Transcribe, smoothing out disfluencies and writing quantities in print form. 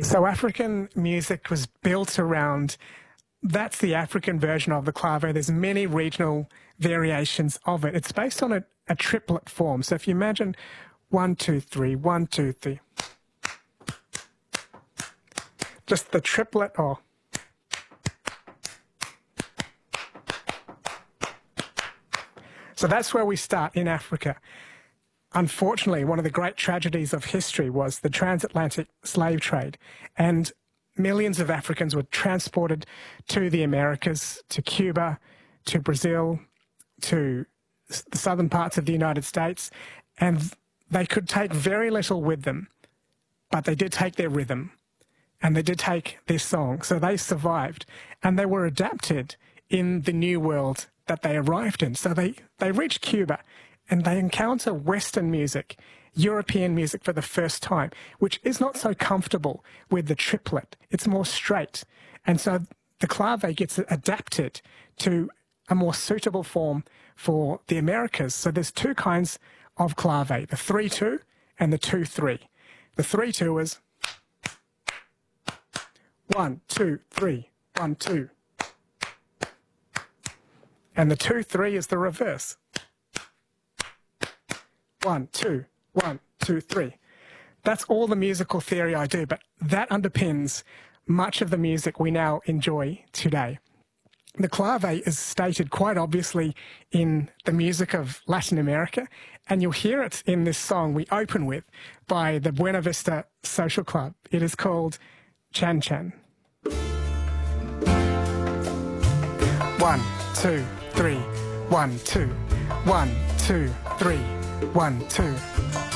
So African music was built around, that's the African version of the clave. There's many regional variations of it. It's based on a triplet form. So if you imagine 1, 2, 3, 1, 2, 3. Just the triplet or so that's where we start in Africa. Unfortunately, one of the great tragedies of history was the transatlantic slave trade, and millions of Africans were transported to the Americas, to Cuba, to Brazil, to the southern parts of the United States, and they could take very little with them, but they did take their rhythm, and they did take their song, so they survived, and they were adapted in the new world that they arrived in. So they reach Cuba, and they encounter Western music, European music for the first time, which is not so comfortable with the triplet. It's more straight. And so the clave gets adapted to a more suitable form for the Americas. So there's two kinds of clave, the 3-2 and the 2-3. The 3-2 is 1, 2, 3, 1, 2. And the 2-3 is the reverse. 1, 2, 1, 2, 3. That's all the musical theory I do, but that underpins much of the music we now enjoy today. The clave is stated quite obviously in the music of Latin America, and you'll hear it in this song we open with by the Buena Vista Social Club. It is called Chan Chan. 1, 2, 3, 1, 2, 1, 2, 3, 1, 2.